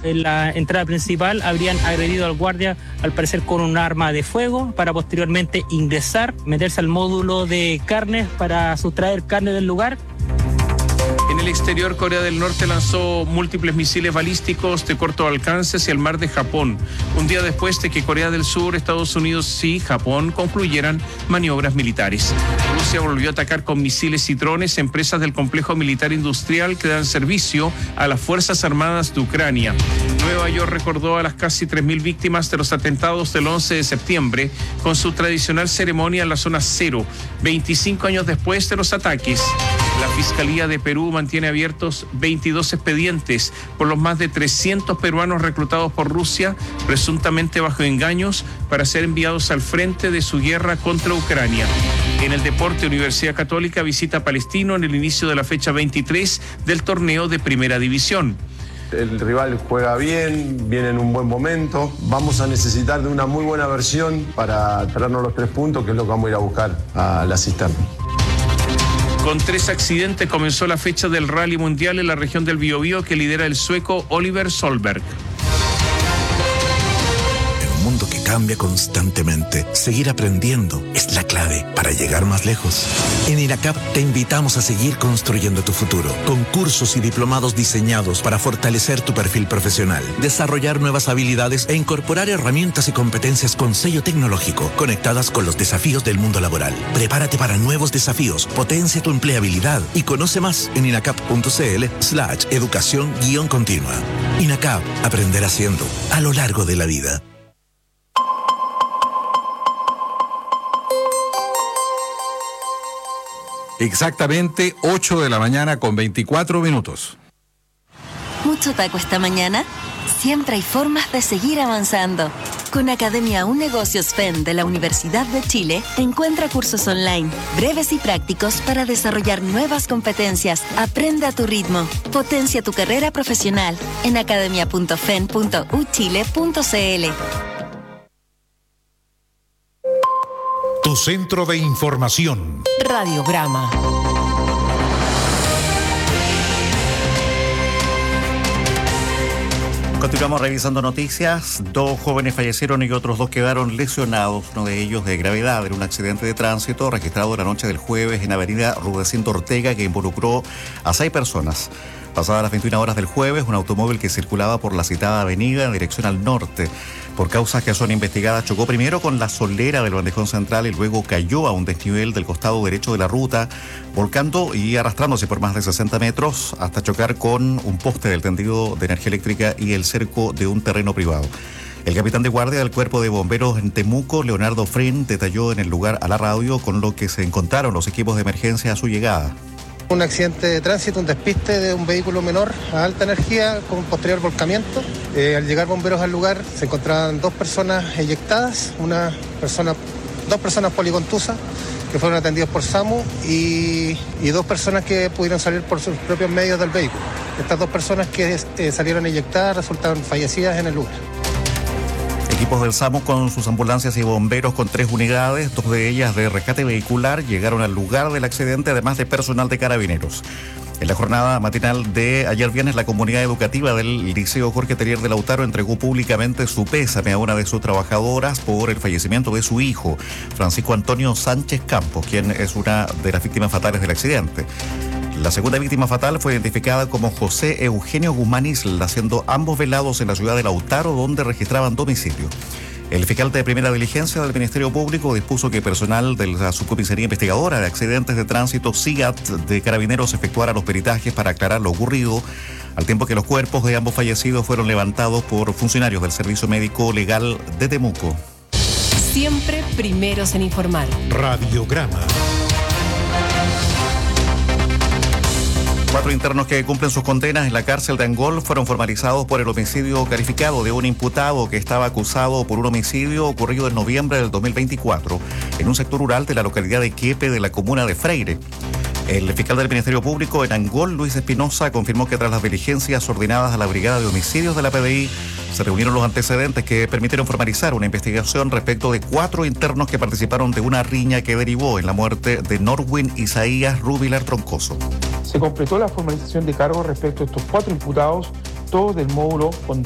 en la entrada principal habrían agredido al guardia, al parecer con un arma de fuego, para posteriormente ingresar, meterse al módulo de carnes para sustraer carne del lugar. En el exterior, Corea del Norte lanzó múltiples misiles balísticos de corto alcance hacia el mar de Japón, un día después de que Corea del Sur, Estados Unidos y Japón concluyeran maniobras militares. Rusia volvió a atacar con misiles y drones empresas del complejo militar industrial que dan servicio a las Fuerzas Armadas de Ucrania. Nueva York recordó a las casi 3.000 víctimas de los atentados del 11 de septiembre con su tradicional ceremonia en la zona cero, 25 años después de los ataques. La Fiscalía de Perú mantiene abiertos 22 expedientes por los más de 300 peruanos reclutados por Rusia, presuntamente bajo engaños, para ser enviados al frente de su guerra contra Ucrania. En el deporte, Universidad Católica visita a Palestino en el inicio de la fecha 23 del torneo de Primera División. El rival juega bien, viene en un buen momento. Vamos a necesitar de una muy buena versión para traernos los 3 puntos, que es lo que vamos a ir a buscar a la cisterna. Con 3 accidentes comenzó la fecha del Rally Mundial en la región del Biobío que lidera el sueco Oliver Solberg. En un mundo que cambia constantemente, seguir aprendiendo es la clave para llegar más lejos. En INACAP te invitamos a seguir construyendo tu futuro, con cursos y diplomados diseñados para fortalecer tu perfil profesional, desarrollar nuevas habilidades e incorporar herramientas y competencias con sello tecnológico, conectadas con los desafíos del mundo laboral. Prepárate para nuevos desafíos, potencia tu empleabilidad y conoce más en inacap.cl/educación-continua. INACAP, aprender haciendo, a lo largo de la vida. Exactamente 8 de la mañana con 24 minutos. ¿Mucho taco esta mañana? Siempre hay formas de seguir avanzando. Con Academia Un Negocios FEN de la Universidad de Chile, encuentra cursos online, breves y prácticos para desarrollar nuevas competencias. Aprende a tu ritmo. Potencia tu carrera profesional en academia.fen.uchile.cl. Tu centro de información. Radiograma. Continuamos revisando noticias. 2 jóvenes fallecieron y otros 2 quedaron lesionados, uno de ellos de gravedad en un accidente de tránsito registrado la noche del jueves en Avenida Rudecindo Ortega que involucró a 6 personas. Pasadas las 21 horas del jueves, un automóvil que circulaba por la citada avenida en dirección al norte, por causas que son investigadas, chocó primero con la solera del bandejón central y luego cayó a un desnivel del costado derecho de la ruta, volcando y arrastrándose por más de 60 metros hasta chocar con un poste del tendido de energía eléctrica y el cerco de un terreno privado. El capitán de guardia del Cuerpo de Bomberos en Temuco, Leonardo Frin, detalló en el lugar a la radio con lo que se encontraron los equipos de emergencia a su llegada. Un accidente de tránsito, un despiste de un vehículo menor a alta energía con posterior volcamiento. Al llegar bomberos al lugar se encontraban 2 personas eyectadas, 2 personas policontusas que fueron atendidas por SAMU y 2 personas que pudieron salir por sus propios medios del vehículo. Estas 2 personas que salieron eyectadas resultaron fallecidas en el lugar. Equipos del SAMU con sus ambulancias y bomberos con 3 unidades, 2 de ellas de rescate vehicular, llegaron al lugar del accidente, además de personal de carabineros. En la jornada matinal de ayer viernes, la comunidad educativa del Liceo Jorge Terrier de Lautaro entregó públicamente su pésame a una de sus trabajadoras por el fallecimiento de su hijo, Francisco Antonio Sánchez Campos, quien es una de las víctimas fatales del accidente. La segunda víctima fatal fue identificada como José Eugenio Guzmán Isla, siendo ambos velados en la ciudad de Lautaro, donde registraban domicilio. El fiscal de primera diligencia del Ministerio Público dispuso que personal de la Subcomisaría Investigadora de Accidentes de Tránsito, SIGAT, de Carabineros, efectuara los peritajes para aclarar lo ocurrido, al tiempo que los cuerpos de ambos fallecidos fueron levantados por funcionarios del Servicio Médico Legal de Temuco. Siempre primeros en informar. Radiograma. 4 internos que cumplen sus condenas en la cárcel de Angol fueron formalizados por el homicidio calificado de un imputado que estaba acusado por un homicidio ocurrido en noviembre del 2024 en un sector rural de la localidad de Quiepe de la comuna de Freire. El fiscal del Ministerio Público en Angol, Luis Espinosa, confirmó que tras las diligencias ordenadas a la Brigada de Homicidios de la PDI, se reunieron los antecedentes que permitieron formalizar una investigación respecto de 4 internos que participaron de una riña que derivó en la muerte de Norwin Isaías Rubilar Troncoso. Se completó la formalización de cargos respecto a estos 4 imputados, todos del módulo